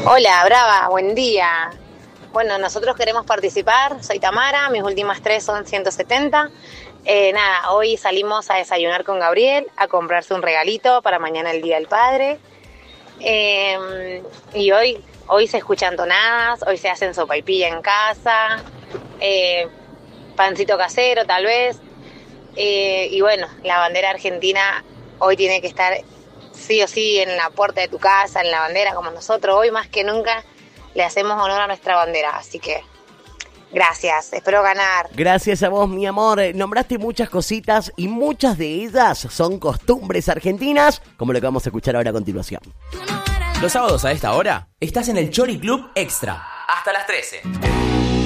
Hola, Brava, buen día. Bueno, nosotros queremos participar, soy Tamara, mis últimas 3 son 170. Nada, hoy salimos a desayunar con Gabriel, a comprarse un regalito para mañana el Día del Padre. Y hoy se escuchan tonadas, hoy se hacen sopaipilla en casa, pancito casero tal vez. Y bueno, la bandera argentina hoy tiene que estar sí o sí en la puerta de tu casa, en la bandera como nosotros. Hoy más que nunca le hacemos honor a nuestra bandera, así que gracias, espero ganar. Gracias a vos, mi amor. Nombraste muchas cositas y muchas de ellas son costumbres argentinas, como lo que vamos a escuchar ahora a continuación. Los sábados a esta hora estás en el Chori Club Extra, hasta las 13.